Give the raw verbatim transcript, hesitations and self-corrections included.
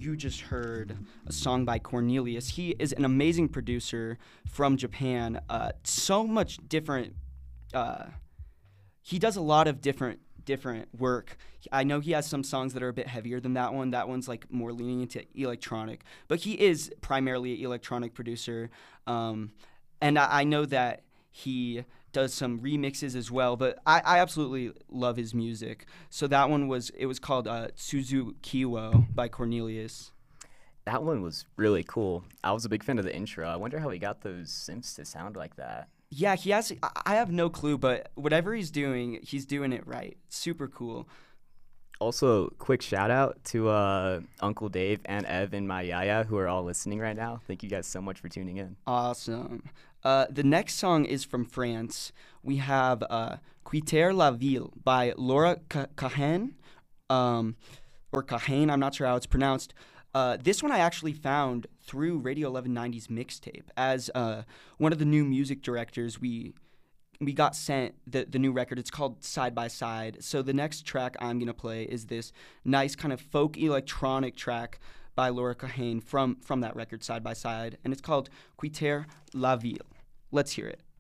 you just heard a song by Cornelius. He is an amazing producer from Japan. Uh, so much different. Uh, he does a lot of different different work. I know he has some songs that are a bit heavier than that one. That one's like more leaning into electronic, but he is primarily an electronic producer. Um, and I, I know that he does some remixes as well, but I, I absolutely love his music. So that one was, it was called uh, Suzukiwo by Cornelius. That one was really cool. I was a big fan of the intro. I wonder how he got those synths to sound like that. Yeah, he has, I- I have no clue, but whatever he's doing, he's doing it right. Super cool. Also, quick shout out to uh, Uncle Dave and Ev and my Yaya who are all listening right now. Thank you guys so much for tuning in. Awesome. Uh, the next song is from France. We have uh, Quitter la Ville by Laura Cahen, um, or Cahen, I'm not sure how it's pronounced. Uh, this one I actually found through Radio eleven ninety's mixtape. As uh, one of the new music directors, we we got sent the, the new record. It's called Side by Side. So the next track I'm going to play is this nice kind of folk electronic track by Laura Cahen from, from that record, Side by Side. And it's called Quitter la Ville. Let's hear it.